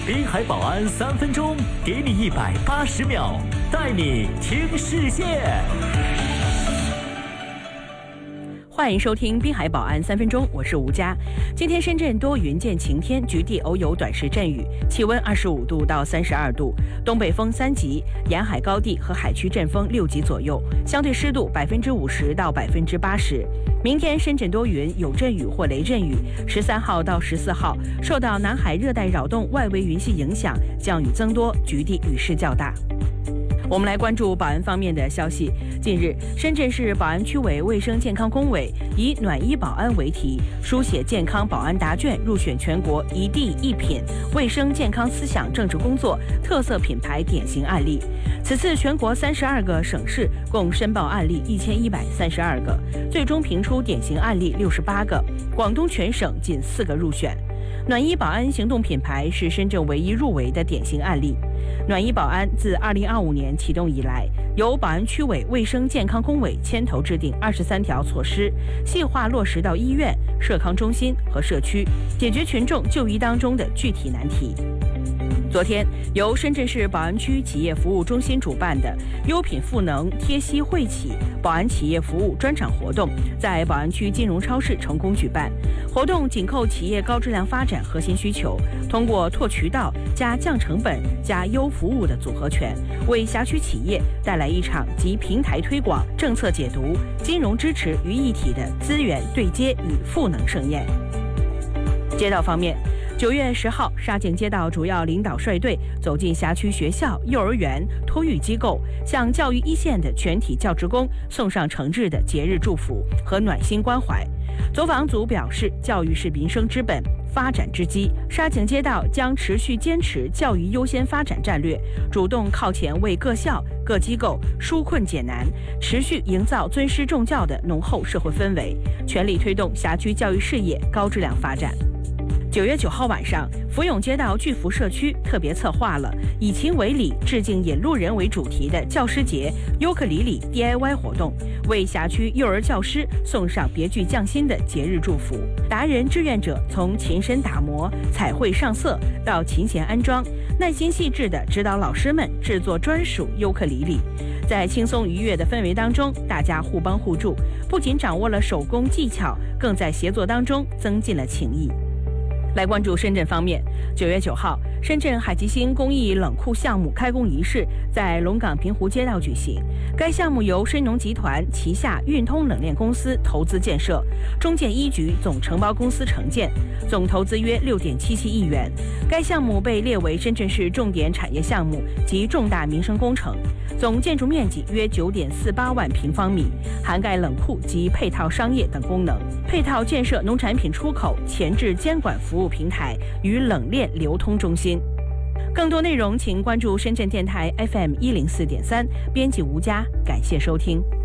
滨海保安3分钟，给你180秒，带你听世界。 欢迎收听滨海保安3分钟，我是吴佳。今天深圳多云见晴天，局地偶有短时阵雨，气温25度到32度，东北风3级，沿海高地和海区阵风6级左右，相对湿度50%到80%。明天深圳多云，有阵雨或雷阵雨。13号到14号，受到南海热带扰动外围云系影响，降雨增多，局地雨势较大。我们来关注保安方面的消息。近日，深圳市保安区委卫生健康工委以“暖衣保安”为题，书写健康保安答卷，入选全国一地一品卫生健康思想政治工作特色品牌典型案例。此次全国32个省市共申报案例1132个，最终评出典型案例68个，广东全省仅4个入选。暖衣保安行动品牌是深圳唯一入围的典型案例。暖衣保安自2025年启动以来，由保安区委卫生健康工委牵头制定23条措施，细化落实到医院、社康中心和社区，解决群众就医当中的具体难题。昨天，由深圳市保安区企业服务中心主办的优品赋能贴息惠企保安企业服务专场活动在保安区金融超市成功举办。活动紧扣企业高质量发展核心需求，通过拓渠道加降成本加优服务的组合拳，为辖区企业带来一场集平台推广、政策解读、金融支持于一体的资源对接与赋能盛宴。街道方面，9月10号，沙井街道主要领导率队走进辖区学校、幼儿园、托育机构，向教育一线的全体教职工送上诚挚的节日祝福和暖心关怀。走访组表示，教育是民生之本、发展之基，沙井街道将持续坚持教育优先发展战略，主动靠前为各校、各机构纾困解难，持续营造尊师重教的浓厚社会氛围，全力推动辖区教育事业高质量发展。9月9号晚上，福永街道巨福社区特别策划了以情为理、致敬引路人为主题的教师节尤克里里 DIY 活动，为辖区幼儿教师送上别具匠心的节日祝福。达人志愿者从琴身打磨、彩绘上色到琴弦安装，耐心细致地指导老师们制作专属尤克里里。在轻松愉悦的氛围当中，大家互帮互助，不仅掌握了手工技巧，更在协作当中增进了情谊。来关注深圳方面，9月9号，深圳海吉星公益冷库项目开工仪式在龙岗平湖街道举行。该项目由深农集团旗下运通冷链公司投资建设，中建一局总承包公司承建，总投资约6.77亿元。该项目被列为深圳市重点产业项目及重大民生工程，总建筑面积约9.48万平方米，涵盖冷库及配套商业等功能，配套建设农产品出口前置监管服务平台与冷链流通中心。更多内容请关注深圳电台 FM 104.3，编辑吴佳，感谢收听。